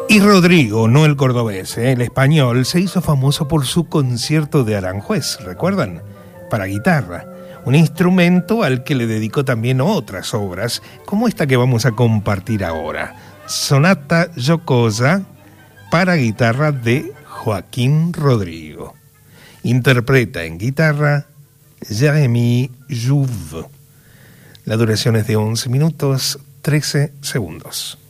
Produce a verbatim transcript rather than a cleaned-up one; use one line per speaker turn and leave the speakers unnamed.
Y Rodrigo, no el cordobés, ¿eh? El español, se hizo famoso por su concierto de Aranjuez, ¿recuerdan? Para guitarra, un instrumento al que le dedicó también otras obras, como esta que vamos a compartir ahora, Sonata Jocosa para guitarra de Joaquín Rodrigo. Interpreta en guitarra Jérémy Jouve. La duración es de once minutos, trece segundos.